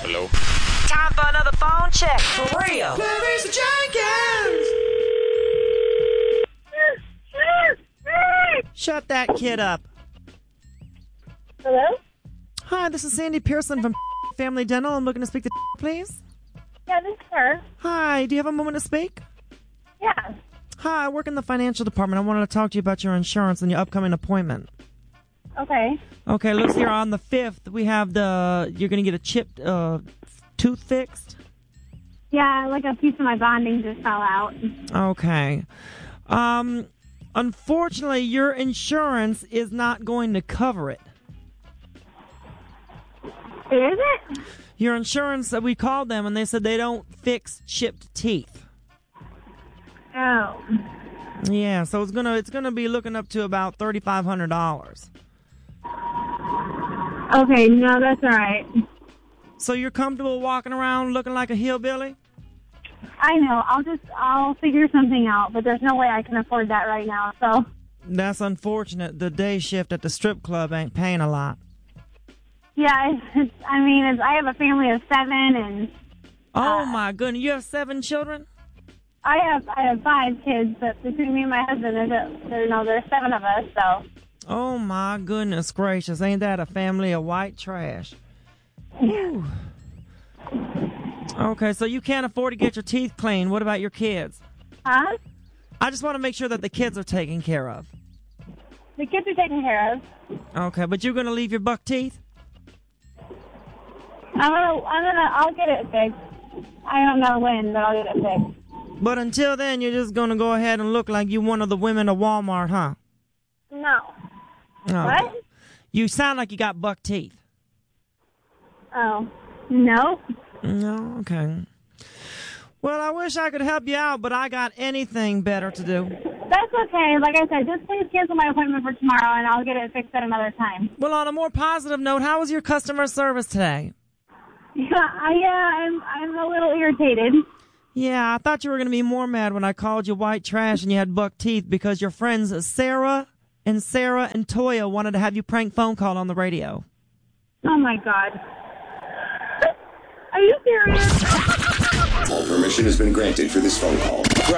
Hello? Time for another phone check. For real. Clarissa Jenkins! Shut that kid up. Hello? Hi, this is Sandy Pearson from Family Dental. I'm looking to speak to please. Yeah, this is her. Hi, do you have a moment to speak? Yeah. Hi, I work in the financial department. I wanted to talk to you about your insurance and your upcoming appointment. Okay. Okay, looks here on the 5th, we have you're going to get a chipped tooth fixed. Yeah, like a piece of my bonding just fell out. Okay. Unfortunately, your insurance is not going to cover it. Is it? Your insurance, we called them and they said they don't fix chipped teeth. Oh. Yeah, so it's gonna be looking up to about $3,500. Okay, no, that's all right. So you're comfortable walking around looking like a hillbilly? I know. I'll figure something out, but there's no way I can afford that right now, so. That's unfortunate. The day shift at the strip club ain't paying a lot. Yeah, I have a family of 7, and... Oh, my goodness. You have 7 children? I have 5 kids, but between me and my husband, there's 7 of us, so... Oh, my goodness gracious. Ain't that a family of white trash? Whew. Okay, so you can't afford to get your teeth cleaned. What about your kids? Huh? I just want to make sure that the kids are taken care of. The kids are taken care of. Okay, but you're going to leave your buck teeth? I'll get it fixed. I don't know when, but I'll get it fixed. But until then, you're just going to go ahead and look like you one of the women of Walmart, huh? No. Oh. What? You sound like you got buck teeth. Oh. No? No, okay. Well, I wish I could help you out, but I got anything better to do. That's okay. Like I said, just please cancel my appointment for tomorrow, and I'll get it fixed at another time. Well, on a more positive note, how was your customer service today? Yeah, I'm a little irritated. Yeah, I thought you were going to be more mad when I called you white trash and you had buck teeth because your friends Sarah and Toya wanted to have you prank phone call on the radio. Oh, my God. Are you serious? All permission has been granted for this phone call.